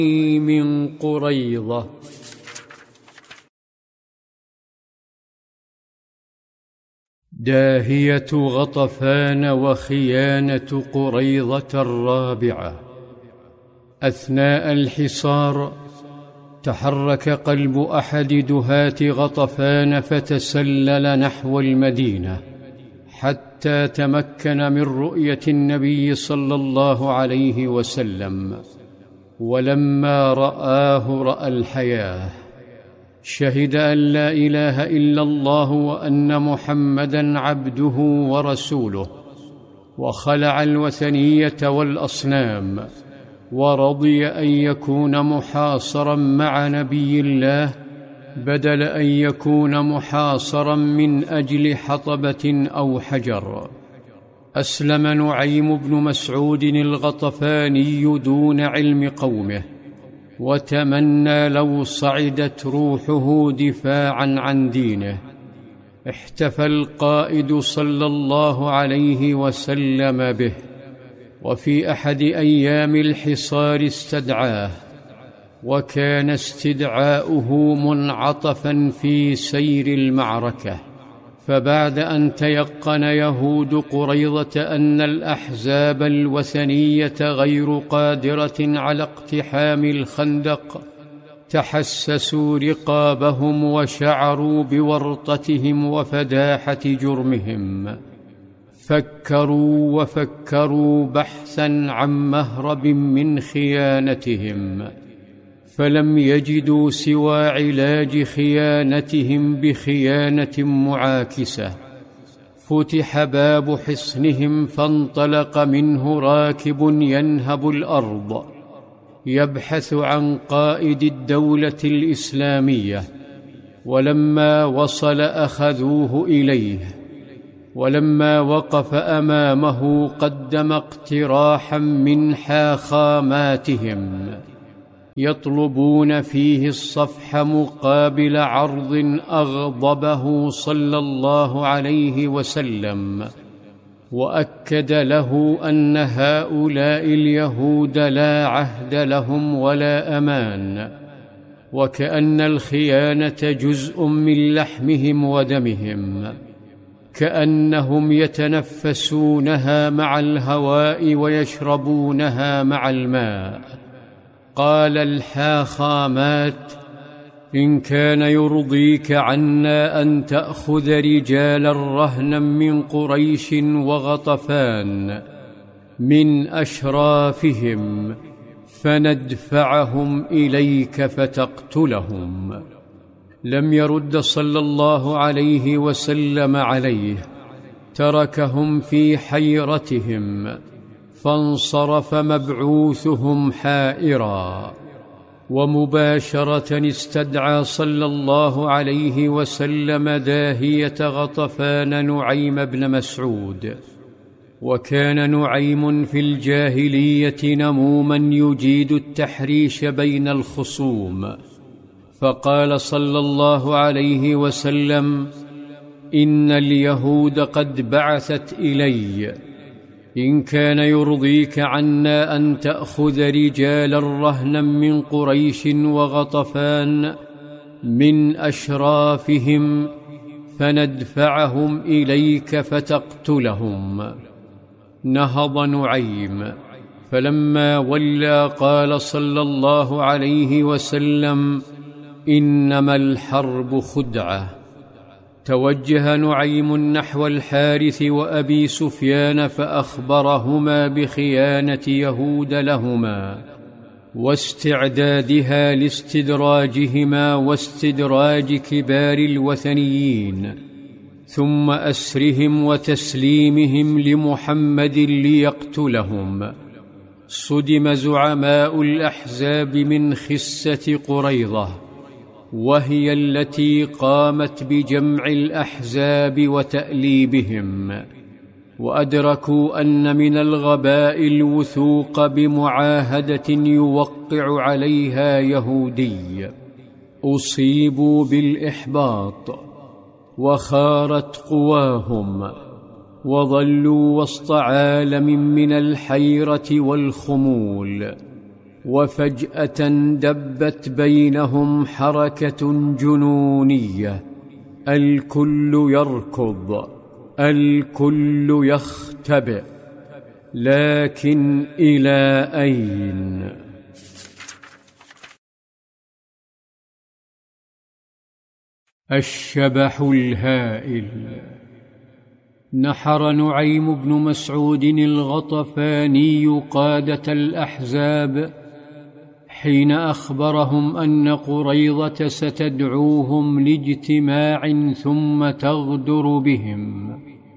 من قريظة. داهية غطفان وخيانة قريظة الرابعة. أثناء الحصار تحرك قلب أحد دهاة غطفان فتسلل نحو المدينة حتى تمكن من رؤية النبي صلى الله عليه وسلم، ولما رآه رأى الحياة، شهد أن لا إله إلا الله وأن محمدًا عبده ورسوله، وخلع الوثنية والأصنام، ورضي أن يكون محاصرًا مع نبي الله بدل أن يكون محاصرًا من أجل حطبة أو حجر. أسلم نعيم بن مسعود الغطفاني دون علم قومه، وتمنى لو صعدت روحه دفاعًا عن دينه. احتفى القائد صلى الله عليه وسلم به، وفي أحد أيام الحصار استدعاه، وكان استدعاؤه منعطفًا في سير المعركة. فبعد أن تيقن يهود قريظة أن الأحزاب الوثنية غير قادرة على اقتحام الخندق، تحسسوا رقابهم وشعروا بورطتهم وفداحة جرمهم. فكروا وفكروا بحثاً عن مهرب من خيانتهم، فلم يجدوا سوى علاج خيانتهم بخيانة معاكسة. فتح باب حصنهم فانطلق منه راكب ينهب الأرض يبحث عن قائد الدولة الإسلامية، ولما وصل أخذوه إليه، ولما وقف أمامه قدم اقتراحا من حاخاماتهم يطلبون فيه الصفح مقابل عرض أغضبه صلى الله عليه وسلم، وأكد له أن هؤلاء اليهود لا عهد لهم ولا أمان، وكأن الخيانة جزء من لحمهم ودمهم، كأنهم يتنفسونها مع الهواء ويشربونها مع الماء. قال الحاخامات: إن كان يرضيك عنا أن تأخذ رجالا رهنا من قريش وغطفان من أشرافهم فندفعهم إليك فتقتلهم. لم يرد صلى الله عليه وسلم عليه، تركهم في حيرتهم، فانصرف مبعوثهم حائرا. ومباشرة استدعى صلى الله عليه وسلم داهية غطفان نعيم بن مسعود. وكان نعيم في الجاهلية نموما يجيد التحريش بين الخصوم، فقال صلى الله عليه وسلم: إن اليهود قد بعثت إلي، إن كان يرضيك عنا أن تأخذ رجالا رهنا من قريش وغطفان من أشرافهم فندفعهم إليك فتقتلهم. نهض نعيم، فلما ولى قال صلى الله عليه وسلم: إنما الحرب خدعة. توجه نعيم نحو الحارث وأبي سفيان فأخبرهما بخيانة يهود لهما واستعدادها لاستدراجهما واستدراج كبار الوثنيين، ثم أسرهم وتسليمهم لمحمد ليقتلهم. صدم زعماء الأحزاب من خسة قريظة، وهي التي قامت بجمع الأحزاب وتأليبهم، وأدركوا أن من الغباء الوثوق بمعاهدة يوقع عليها يهودي. أصيبوا بالإحباط وخارت قواهم، وظلوا وسط عالم من الحيرة والخمول. وفجأة دبت بينهم حركة جنونية، الكل يركض، الكل يختبئ، لكن إلى أين؟ الشبح الهائل. نحر نعيم بن مسعود الغطفاني قادة الأحزاب حين أخبرهم أن قريظة ستدعوهم لاجتماع ثم تغدر بهم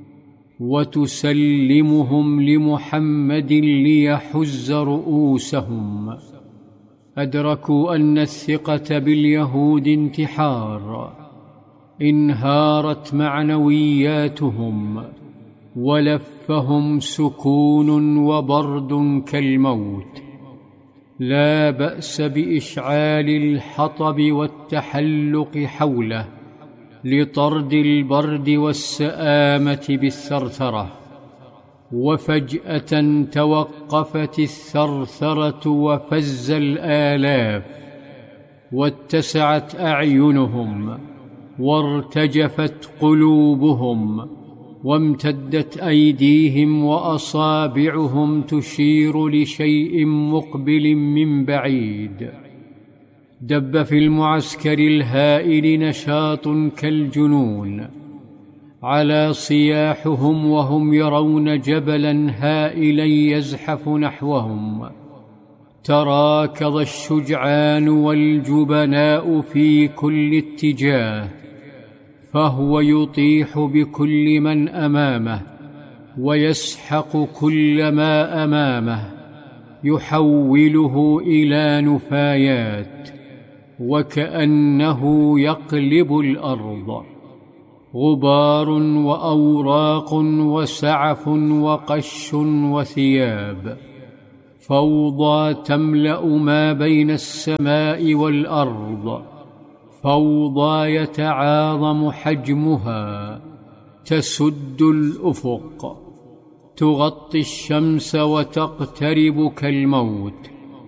وتسلمهم لمحمد ليحز رؤوسهم. أدركوا أن الثقة باليهود انتحار، انهارت معنوياتهم ولفهم سكون وبرد كالموت. لا بأس بإشعال الحطب والتحلق حوله لطرد البرد والسآمة بالثرثرة، وفجأة توقفت الثرثرة وفز الآلاف، واتسعت أعينهم وارتجفت قلوبهم، وامتدت أيديهم وأصابعهم تشير لشيء مقبل من بعيد. دب في المعسكر الهائل نشاط كالجنون، على صياحهم وهم يرون جبلا هائلا يزحف نحوهم. تراكض الشجعان والجبناء في كل اتجاه، فهو يطيح بكل من أمامه ويسحق كل ما أمامه، يحوله إلى نفايات وكأنه يقلب الأرض. غبار وأوراق وسعف وقش وثياب، فوضى تملأ ما بين السماء والأرض، فوضى يتعاظم حجمها، تسد الأفق، تغطي الشمس وتقترب كالموت.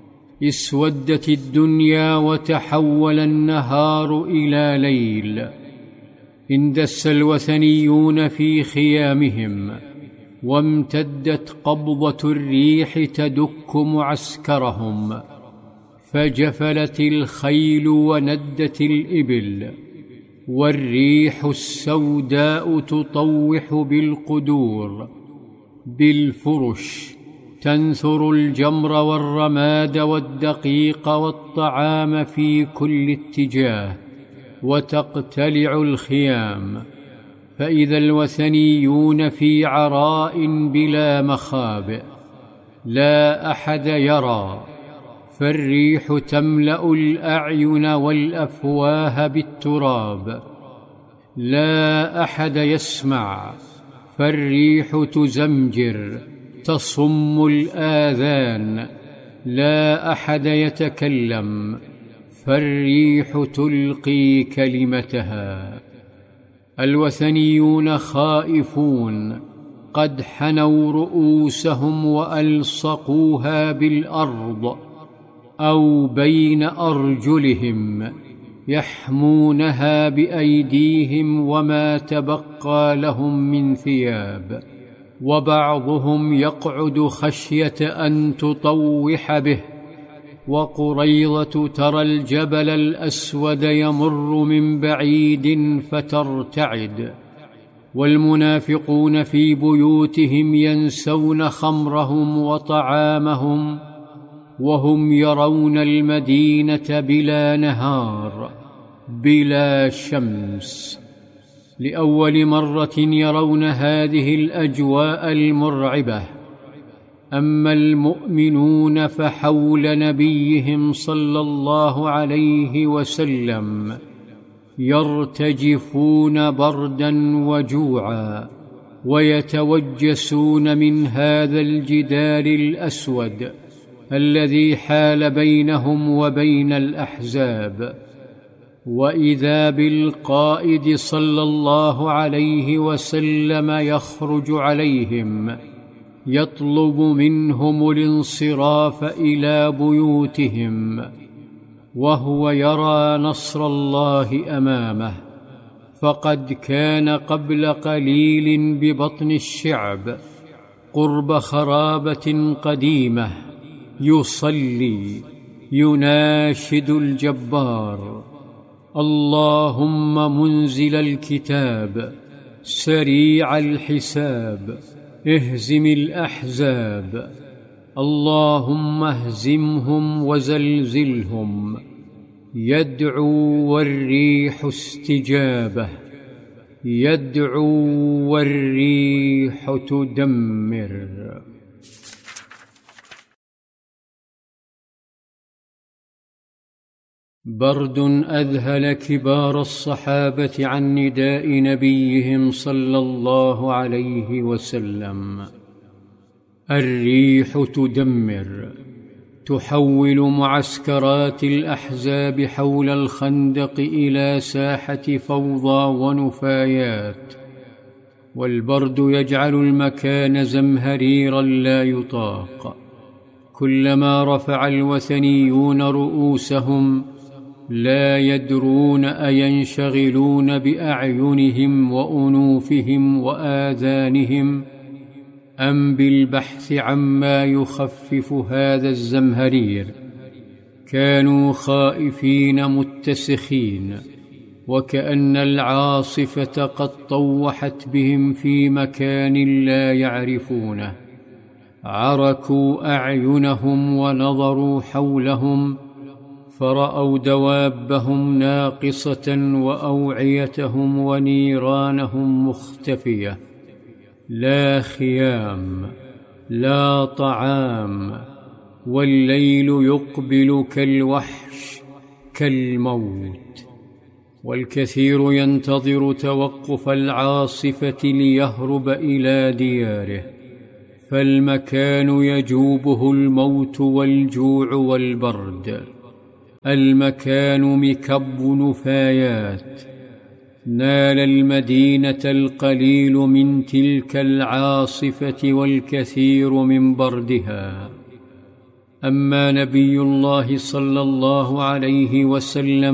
اسودت الدنيا وتحول النهار إلى ليل. اندس الوثنيون في خيامهم، وامتدت قبضة الريح تدك معسكرهم، فجفلت الخيل وندت الإبل، والريح السوداء تطوح بالقدور، بالفرش، تنثر الجمر والرماد والدقيق والطعام في كل اتجاه، وتقتلع الخيام. فإذا الوثنيون في عراء بلا مخابئ، لا أحد يرى، فالريح تملأ الأعين والأفواه بالتراب. لا أحد يسمع، فالريح تزمجر، تصم الآذان. لا أحد يتكلم، فالريح تلقي كلمتها. الوثنيون خائفون، قد حنوا رؤوسهم وألصقوها بالأرض أو بين أرجلهم، يحمونها بأيديهم وما تبقى لهم من ثياب. وبعضهم يقعد خشية أن تطوح به. وقريظة ترى الجبل الأسود يمر من بعيد فترتعد. والمنافقون في بيوتهم ينسون خمرهم وطعامهم، وهم يرون المدينة بلا نهار، بلا شمس. لأول مرة يرون هذه الأجواء المرعبة. أما المؤمنون فحول نبيهم صلى الله عليه وسلم يرتجفون بردا وجوعا، ويتوجسون من هذا الجدار الأسود الذي حال بينهم وبين الأحزاب. وإذا بالقائد صلى الله عليه وسلم يخرج عليهم يطلب منهم الانصراف إلى بيوتهم وهو يرى نصر الله أمامه، فقد كان قبل قليل ببطن الشعب قرب خرابة قديمة يصلي يناشد الجبار: اللهم منزل الكتاب سريع الحساب اهزم الأحزاب، اللهم اهزمهم وزلزلهم. يدعو والريح استجابة، يدعو والريح تدمر. برد أذهل كبار الصحابة عن نداء نبيهم صلى الله عليه وسلم. الريح تدمر، تحول معسكرات الأحزاب حول الخندق إلى ساحة فوضى ونفايات، والبرد يجعل المكان زمهريرا لا يطاق. كلما رفع الوثنيون رؤوسهم لا يدرون أينشغلون بأعينهم وأنوفهم وآذانهم أم بالبحث عما يخفف هذا الزمهرير. كانوا خائفين متسخين، وكأن العاصفة قد طوحت بهم في مكان لا يعرفونه. عركوا أعينهم ونظروا حولهم فرأوا دوابهم ناقصة وأوعيتهم ونيرانهم مختفية. لا خيام، لا طعام، والليل يقبل كالوحش كالموت. والكثير ينتظر توقف العاصفة ليهرب إلى دياره، فالمكان يجوبه الموت والجوع والبرد. المكان مكب نفايات. نال المدينة القليل من تلك العاصفة والكثير من بردها. أما نبي الله صلى الله عليه وسلم